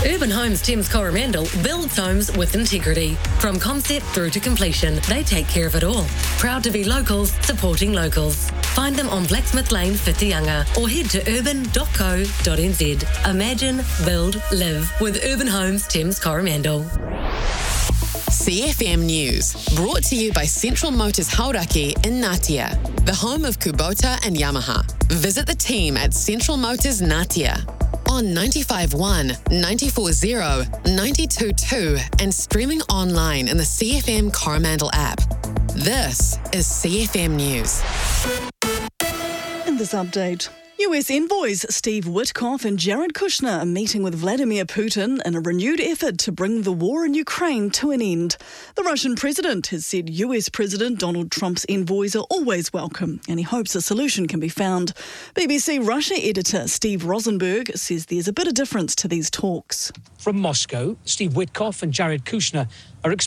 Urban Homes Thames Coromandel builds homes with integrity. From concept through to completion, they take care of it all. Proud to be locals, supporting locals. Find them on Blacksmith Lane, Whitianga, or head to urban.co.nz. Imagine, build, live with Urban Homes Thames Coromandel. CFM News, brought to you by Central Motors Hauraki in Ngatea, the home of Kubota and Yamaha. Visit the team at Central Motors Ngatea on 95.1, 94.0, 92.2 and streaming online in the CFM Coromandel app. This is CFM News. In this update, US envoys Steve Witkoff and Jared Kushner are meeting with Vladimir Putin in a renewed effort to bring the war in Ukraine to an end. The Russian president has said US President Donald Trump's envoys are always welcome and he hopes a solution can be found. BBC Russia editor Steve Rosenberg says there's a bit of difference to these talks. From Moscow, Steve Witkoff and Jared Kushner are